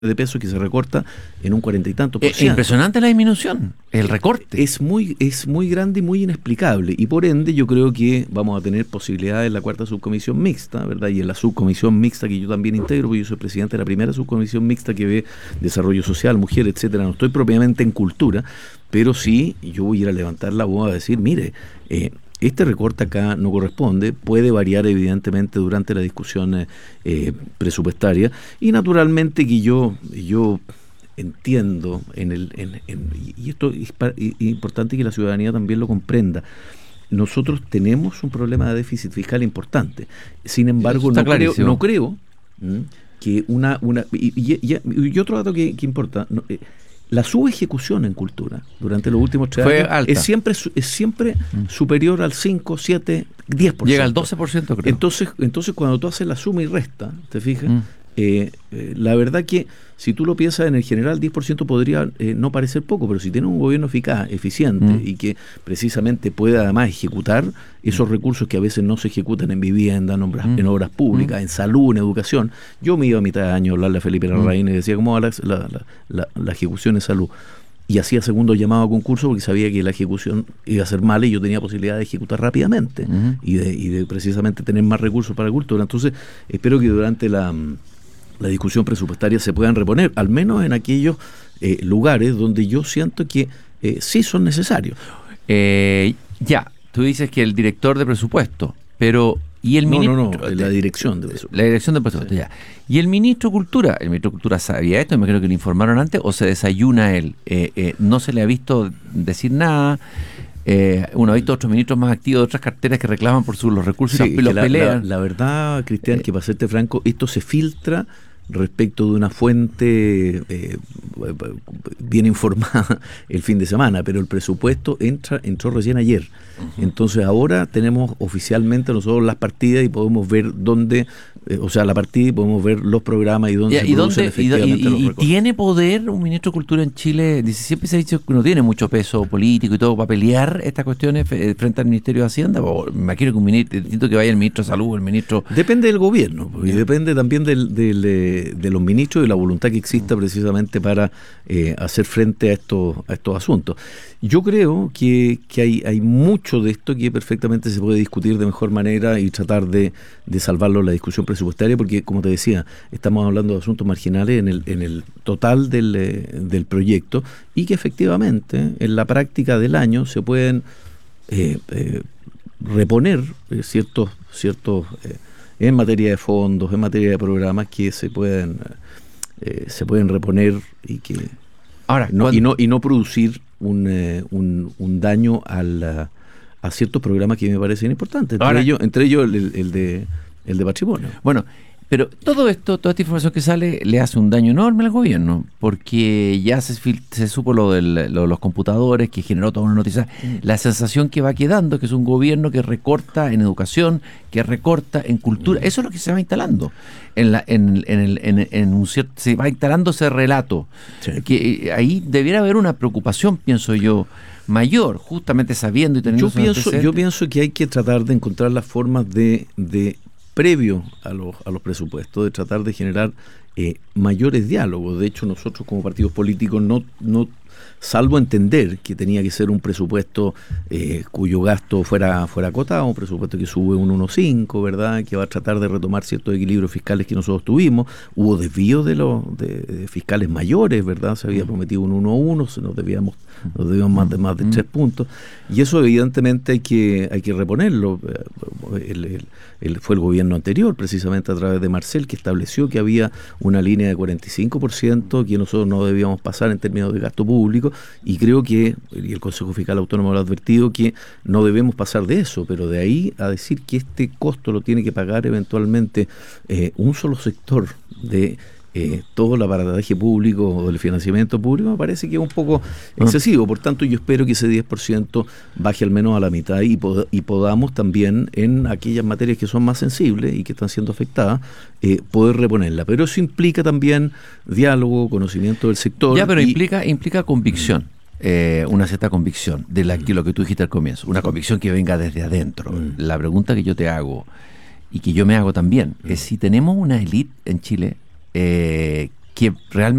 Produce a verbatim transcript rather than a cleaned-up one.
de pesos que se recorta en un cuarenta y tanto por Es ciento. impresionante la disminución, el recorte. Es muy, es muy grande y muy inexplicable, y por ende yo creo que vamos a tener posibilidades en la cuarta subcomisión mixta, ¿verdad? Y en la subcomisión mixta que yo también integro, porque yo soy presidente de la primera subcomisión mixta que ve desarrollo social, mujer, etcétera. No estoy propiamente en cultura, pero sí yo voy a ir a levantar la voz a decir, mire, eh, este recorte acá no corresponde, puede variar evidentemente durante la discusión eh, presupuestaria, y naturalmente que yo yo entiendo en el en, en, y esto es, pa, es importante que la ciudadanía también lo comprenda. Nosotros tenemos un problema de déficit fiscal importante. Sin embargo, no creo, no creo ¿m? que una una y, y, y, y otro dato que, que importa. No, eh, La subejecución en cultura durante los últimos tres Fue años alta. es siempre es siempre mm. superior al cinco, siete, diez por ciento. Llega al doce por ciento, creo. Entonces, entonces cuando tú haces la suma y resta, ¿te fijas? Mm. Eh, eh, la verdad que si tú lo piensas en el general, diez por ciento podría eh, no parecer poco, pero si tienes un gobierno eficaz, eficiente mm. y que precisamente pueda además ejecutar esos mm. recursos que a veces no se ejecutan en vivienda, en obras, mm. en obras públicas, mm. en salud, en educación. Yo me iba a mitad de año a hablarle a Felipe Larraín mm. y decía, ¿cómo va la, la, la, la, la ejecución en salud? Y hacía segundo llamado a concurso porque sabía que la ejecución iba a ser mala y yo tenía posibilidad de ejecutar rápidamente uh-huh. y, de, y de precisamente tener más recursos para la cultura. Entonces, espero que durante la, la discusión presupuestaria se puedan reponer, al menos en aquellos eh, lugares donde yo siento que eh, sí son necesarios. Eh, ya, tú dices que el director de presupuesto, pero... Y el no, ministro, no, no, la dirección de presupuesto. La dirección de presupuesto, sí. ya. Y el ministro de Cultura, el ministro de Cultura sabía esto, me creo que le informaron antes, o se desayuna él. Eh, eh, no se le ha visto decir nada. Eh, uno ha visto otros ministros más activos de otras carteras que reclaman por sus, los recursos sí, y los, los la, pelean. La, la verdad, Cristian, eh, que para serte franco, esto se filtra respecto de una fuente eh, bien informada el fin de semana, pero el presupuesto entra entró recién ayer. Uh-huh. Entonces ahora tenemos oficialmente nosotros las partidas y podemos ver dónde, eh, o sea, la partida y podemos ver los programas y dónde ya, se y producen dónde, efectivamente y, y, los y recursos. ¿Tiene poder un ministro de Cultura en Chile? Dice, siempre se ha dicho que no tiene mucho peso político y todo para pelear estas cuestiones frente al Ministerio de Hacienda. O, me imagino que un ministro, distinto que vaya el ministro de Salud, el ministro... Depende del gobierno, y depende también del, del, de, de los ministros y la voluntad que exista precisamente para eh, hacer frente a estos, a estos asuntos. Yo creo que, que hay, hay mucho de esto que perfectamente se puede discutir de mejor manera y tratar de, de salvarlo en la discusión presupuestaria, porque, como te decía, estamos hablando de asuntos marginales en el, en el total del, eh, del proyecto, y que efectivamente en la práctica del año se pueden eh, eh, reponer eh, ciertos, ciertos eh, en materia de fondos, en materia de programas que se pueden, eh, se pueden reponer y que Ahora, no, cuando... y no y no producir un, eh, un, un daño al, a, a ciertos programas que me parecen importantes, entre Ahora... ellos entre ellos el, el de el de patrimonio. Bueno, pero todo esto, toda esta información que sale le hace un daño enorme al gobierno, porque ya se, se supo lo de lo, los computadores, que generó toda una noticia. Mm. La sensación que va quedando es que es un gobierno que recorta en educación, que recorta en cultura. Mm. Eso es lo que se va instalando. En, la, en, en, el, en, en un cierto, se va instalando ese relato. Sí. Que ahí debiera haber una preocupación, pienso yo, mayor, justamente sabiendo y teniendo... Yo pienso, yo pienso que hay que tratar de encontrar las formas de... de previo a los, a los presupuestos, de tratar de generar eh, mayores diálogos. De hecho, nosotros como partidos políticos no, no salvo entender que tenía que ser un presupuesto eh, cuyo gasto fuera, fuera acotado, un presupuesto que sube un uno coma cinco, ¿verdad?, que va a tratar de retomar ciertos equilibrios fiscales que nosotros tuvimos. Hubo desvíos de los de, de fiscales mayores, ¿verdad? Se había prometido un uno coma uno, se nos debíamos, nos debíamos más de más de tres puntos, y eso evidentemente hay que hay que reponerlo. El, el, el, fue el gobierno anterior, precisamente a través de Marcel, que estableció que había una línea de cuarenta y cinco por ciento que nosotros no debíamos pasar en términos de gasto público, y creo que, y el Consejo Fiscal Autónomo lo ha advertido, que no debemos pasar de eso, pero de ahí a decir que este costo lo tiene que pagar eventualmente eh, un solo sector de eh, todo el aparataje público o del financiamiento público, me parece que es un poco excesivo. Por tanto, yo espero que ese diez por ciento baje al menos a la mitad y, pod- y podamos también, en aquellas materias que son más sensibles y que están siendo afectadas, eh, poder reponerla. Pero eso implica también diálogo, conocimiento del sector. Ya, pero y, implica implica convicción. Eh, una cierta convicción de la, que lo que tú dijiste al comienzo, una convicción que venga desde adentro. Mm. La pregunta que yo te hago y que yo me hago también mm. es si tenemos una élite en Chile eh, que realmente